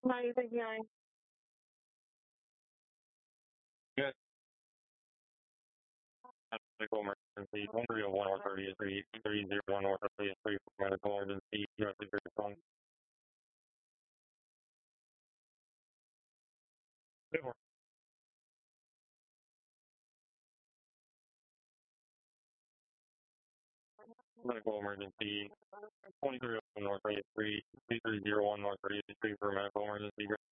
How are you feeling? Good. Medical emergency. 1301 or 33, 301 or 33 medical emergency. Directly for your phone. Medical emergency. 2301 North 33, 2301 North 33 for medical emergency.